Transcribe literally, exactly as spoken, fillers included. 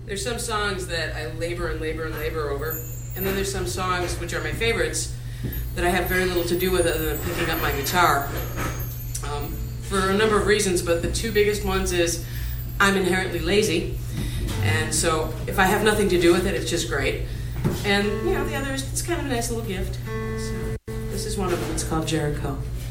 There's some songs that I labor and labor and labor over, and then there's some songs which are my favorites that I have very little to do with other than picking up my guitar. Um, for a number of reasons, but the two biggest ones is I'm inherently lazy, and so if I have nothing to do with it, it's just great. And, you know, the other is it's kind of a nice little gift. So this is one of them. It's called Jericho.